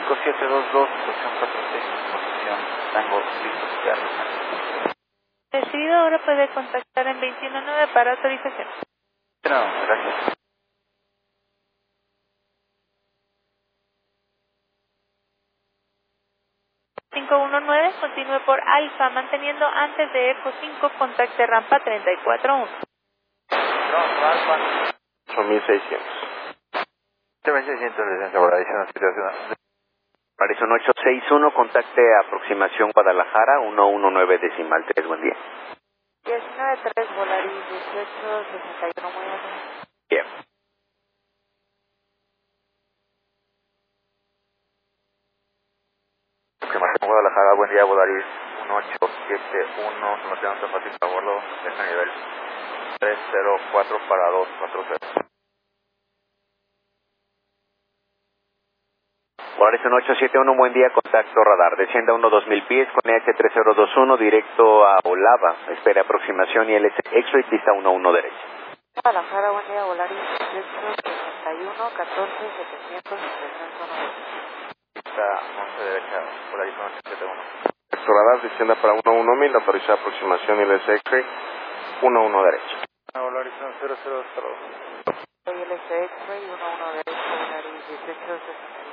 5722, estación 46, posición Tango, listo, ya. Recibido, ahora puede contactar en 219 para autorización. No, gracias. Continúe por Alfa, manteniendo antes de Eco 5, contacte rampa 341. No, Alfa. 8600. 3600, licencia por adición aspiración. Horizon 861, contacte aproximación Guadalajara, 119 decimal 3, buen día. 193 Volaris 1861, muy bien. Bien. Aproximación Guadalajara, buen día, Volaris 1871, se mantiene un zapatito a bordo, deja nivel 304 para 240. Horizon 871, buen día, contacto radar. Descienda 2000 pies con EH3021, directo a Olava. Espere aproximación y LS X-Ray, pista 11 derecha. Guadalajara, buen día, Volaris 1861, 14700, impresión sonora. Pista 11 derecha, Volaris 1871. Radar, descienda para 11000, autoriza aproximación y LS X-Ray, 11 derecha. Volaris 0002. Soy LS X-Ray, 11 derecha, Volaris 1861.